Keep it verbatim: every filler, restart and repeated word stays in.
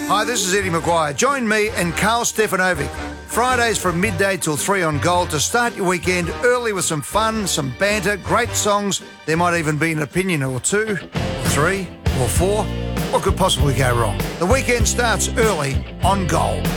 Hi, this is Eddie Maguire. Join me and Carl Stefanovic Fridays from midday till three on Gold to start your weekend early with some fun, some banter, great songs. There might even be an opinion or two, or three, or four. What could possibly go wrong? The weekend starts early on Gold.